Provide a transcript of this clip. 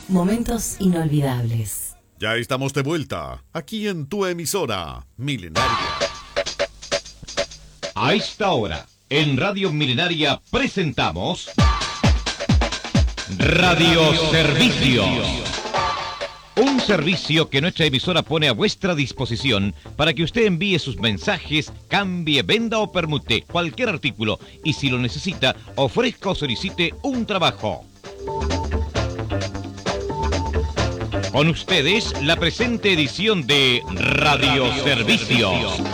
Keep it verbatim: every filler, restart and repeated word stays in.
Momentos inolvidables. Ya estamos de vuelta, aquí en tu emisora, Milenaria. A esta hora, en Radio Milenaria presentamos Radio Servicio. Un servicio que nuestra emisora pone a vuestra disposición para que usted envíe sus mensajes, cambie, venda o permute cualquier artículo y si lo necesita, ofrezca o solicite un trabajo. Con ustedes, la presente edición de Radio Servicio.